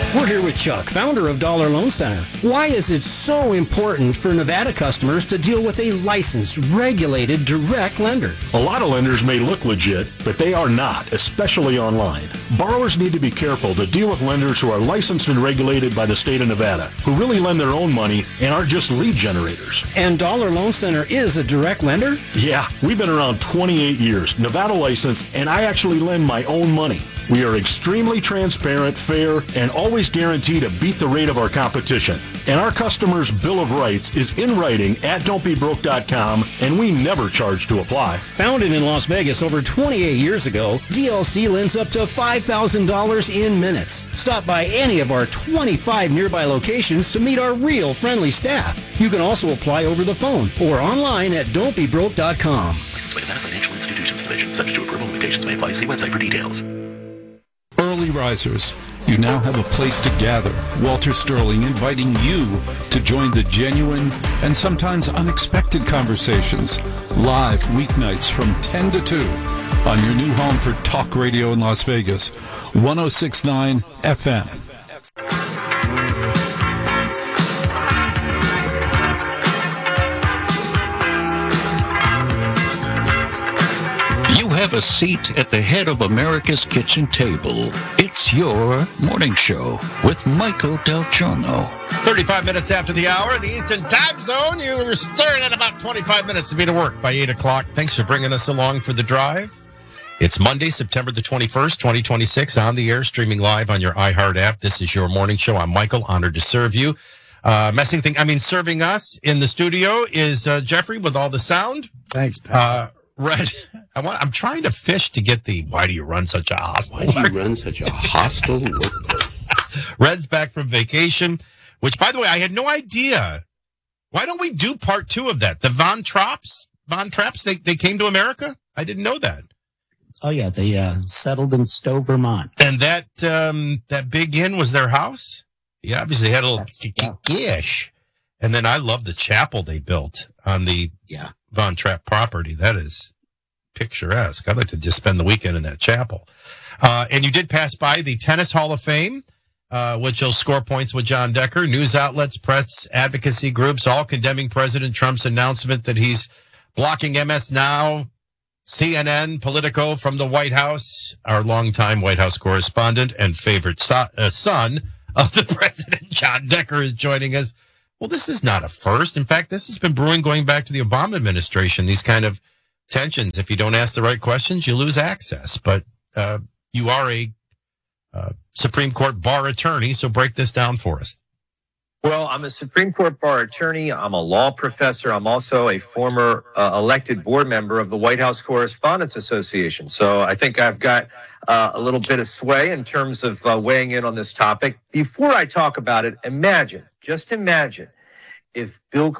We're here with Chuck, founder of Dollar Loan Center. Why is it so important for Nevada customers to deal with a licensed, regulated, direct lender? A lot of lenders may look legit, but they are not, especially online. Borrowers need to be careful to deal with lenders who are licensed and regulated by the state of Nevada, who really lend their own money and aren't just lead generators. And Dollar Loan Center is a direct lender? Yeah, we've been around 28 years, Nevada licensed, and I actually lend my own money. We are extremely transparent, fair, and always guarantee to beat the rate of our competition. And our customers' Bill of Rights is in writing at don'tbebroke.com, and we never charge to apply. Founded in Las Vegas over 28 years ago, DLC lends up to $5,000 in minutes. Stop by any of our 25 nearby locations to meet our real friendly staff. You can also apply over the phone or online at don'tbebroke.com. Licensed by Nevada Financial Institutions Division. Subject to approval, limitations may apply. See website for details. Early risers, you now have a place to gather. Walter Sterling inviting you to join the genuine and sometimes unexpected conversations live weeknights from 10 to 2 on your new home for talk radio in Las Vegas, 106.9 FM. You have a seat at the head of America's kitchen table. It's your morning show with Michael Del Giorno. 35 minutes after the hour, the Eastern Time Zone. You were staring at about 25 minutes to be to work by 8 o'clock. Thanks for bringing us along for the drive. It's Monday, September the 21st, 2026, on the air, streaming live on your iHeart app. This is your morning show. I'm Michael, honored to serve you. Serving us in the studio is Jeffrey with all the sound. Thanks, Pat. Red, I'm trying to fish to get the why do you run such a hostile workplace? Red's back from vacation, which, by the way, I had no idea. Why don't we do part 2 of that? The Von Trapps, they came to America? I didn't know that. Oh, yeah, they settled in Stowe, Vermont. And that big inn was their house? Yeah, obviously they had a little gish. And then I love the chapel they built on the Von Trapp property. That is picturesque. I'd like to just spend the weekend in that chapel. And you did pass by the Tennis Hall of Fame, which will score points with John Decker. News outlets, press, advocacy groups, all condemning President Trump's announcement that he's blocking MS Now, CNN, Politico from the White House. Our longtime White House correspondent and favorite son of the president, John Decker, is joining us. Well, this is not a first. In fact, this has been brewing going back to the Obama administration, these kind of tensions. If you don't ask the right questions, you lose access. But you are a Supreme Court bar attorney, so break this down for us. Well, I'm a Supreme Court bar attorney. I'm a law professor. I'm also a former elected board member of the White House Correspondents Association. So I think I've got a little bit of sway in terms of weighing in on this topic. Before I talk about it, just imagine if Bill